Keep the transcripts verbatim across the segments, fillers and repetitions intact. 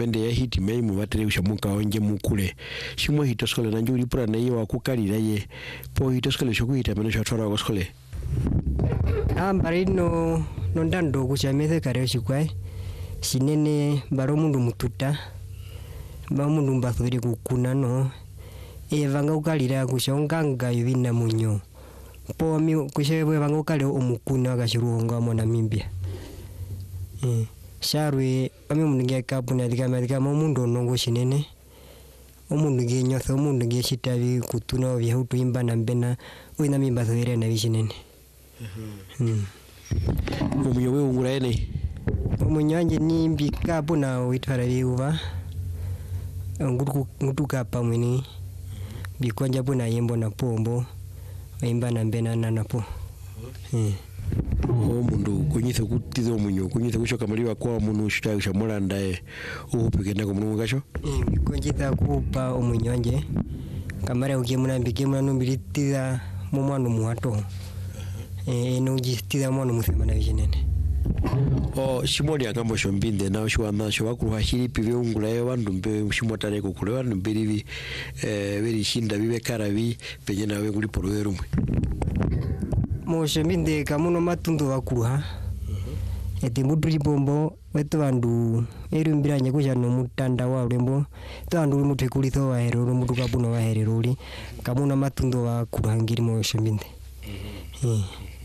mende ya hiti mei muvatere ushamuka onje mukule shimo hito skole na njuri pura na iyo wakukalira ye po hito skole shokuhita meno shatora wako skole ambari no nondando kuchamethe kare shikwai sinene baro mundu mututa ba mundu mbathwire kukuna no e vanga ukalira kushonganga yina munyo po mi kushebwe vanga ukale omukuna gashiruonga mona mimbia eh sharwe ami mundu ngekapuna dikama dikama mundu nongo shinene omundu ngenyotho omundu ngeshitabi kutuna bya hutu imba na mbena wina mimba thwire na bishinene mhm omunyo we ungura ene omunyo anje ni mbika puna witwara biuva ngutu ngutuka pamweni bikonja puna yembo na pombo imba na mbena na napo eh o mundu kunyithe kutizo munyo kunyithe kushoka maliwa kwa mundu shita ushamula ndaye upigenda ko mungu gasho eh konjita kupa omunyo anje kamara ukimuna mbikimuna numbiritiza mu mwana muhato eh no jistida mwana muthema na bishinene o shimoni akambo shombinde na shwana sho bakuru hashiri pive ungula yo bandu mbe shimotare ko kule bandu mbirivi eh beri shinda bibe karabi penye nawe kuli poro rumwe mo shombinde kamuno matundu bakuruha eti muduri bombo wetu bandu erumbiranye kuja no mutanda wa urembo tandu mutwe kulitho wa herero mutuka buno wa herero uri kamuno matundu bakuruhangiri mo shombinde eh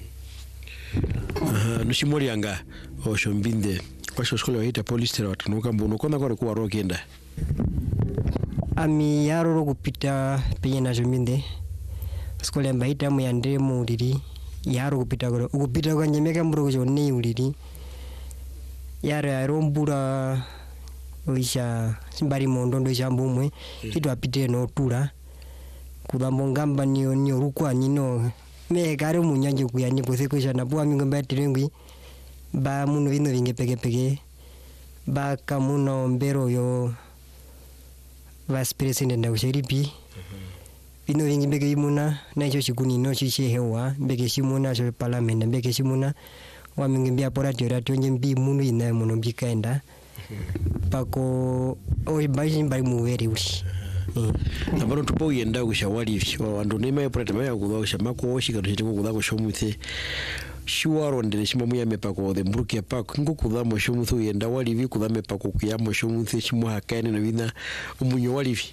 aha nushimori anga o shombinde kwa shoskole wahita police tera watanuka mbono kona kwa kwa rokenda ami yaro kupita penye na shombinde skole mbaita mu yande mu riri yaro kupita ko kupita kwa nyemeka mburo jo ne uriri yaro yarombura oisha simbari mondo ndo jambumwe kitu apite no tura kulambo ngamba niyo niyo rukwa nino me kare munyanje kuyani kose ko jana bwa mingo batirengwi ba muno vino vinge peke peke ba kamuno mbero yo vice president na usheripi vino vinge peke imuna na icho chikuni no chiche hewa mbeke shimuna cho parliament mbeke shimuna wa mingo mbia pora tira tonje mbi muno ina muno bikaenda pako oi baji mbai muweri uri abaro tupo yenda kushawali wandu nema ya prata maya kuda kushamako oshika tushitingo kuda kushomuthe shiwaro ndele shima muya mepako de mburuke pako ngo kuda mo shomuthe yenda wali vi kuda mepako kuyamo shomuthe shimu hakane na bina umunyo wali vi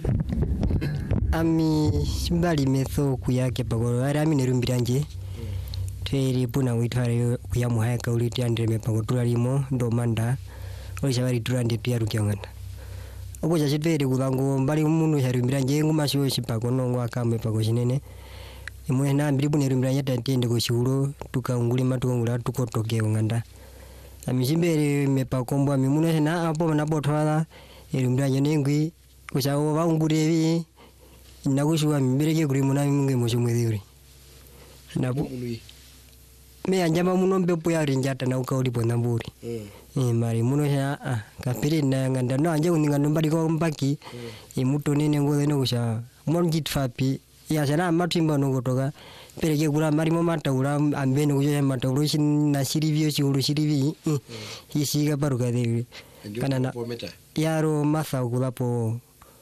ami shimbali metho kuyake pako ara ami nerumbiranje tweri puna witware kuyamo haka uliti andre mepako tulalimo ndo manda olishabari turande tuyarukyangana obo jashitwere kulango mbali umuntu yarumbiranje ngumasho shipako nongo akamwe pako shinene imwe na mbiri bune rumbiranje tatende ko shuro tukaungule matungula tukotoke nganda amishimbere mepako mbwa mimuno na apo na botwala rumbiranje nengwi kushawo baungurebi nakushwa mbireke kuri muna munge moshomwediri napo me anjama muno mbepo ya rinjata na ukauli bona mburi eh mari muno ya ah kapiri na nganda no anje kuninga nombali ko mbaki e muto nene ngode no kusha monjit fapi ya sana matimba no gotoka pereke kula mari mo mataura ambene kujo mataura shin na shirivyo shuru shirivi hisiga baruka de kana na yaro matha kula po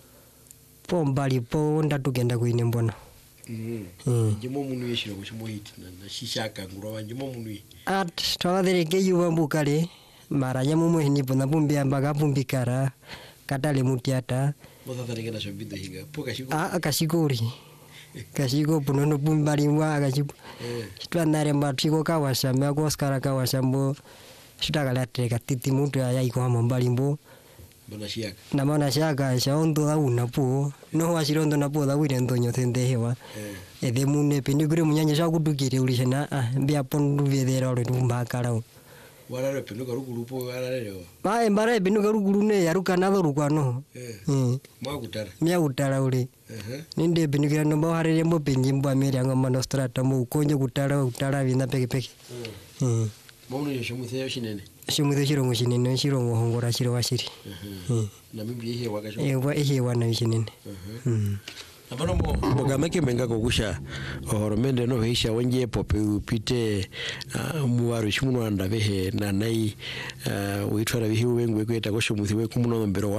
po mbali po ndatugenda kuine mbona mhm jimo munu yeshiro kushimo hiti na shishaka ngurwa jimo munu at tawathere ke yuwa mbukale maranya mumu hindi pona pumbi ambaga pumbi kara katale mutiata boda tare na shobido hinga poka shiko ah akashikori kashiko punono pumbali mwa akashipo twanare matiko kawasha mako skara kawasha mbo shitakala treka titi mutu ya iko mbali mbo bona shiaka na mana shiaka shaondo da unapo no washirondo napo da wire ndonyo tende hewa ede mune pinigure munyanya shakudukire ulishana ah mbia pondu vedera ro tumbakala warare penuka ruguru warare ba embare penuka ruguru ne yaruka nado rukwano eh mwagutara myagutara uri eh ninde penuka no baharire mbo penjimbo ameri ngo manostrata mbo konje gutara gutara bina peke peke eh mono yeshomuthe shinene shimuthe shirongo shinene shirongo hongora shiro washiri eh na mimbi ihe wakasho eh wa ihe wana shinene mhm abano mo mogameke menga kokusha horomende no hisha wenje pope upite muwaru shimuno anda behe na nai witwara bihiwe ngwe kweta ko shomuthi we kumuno mbero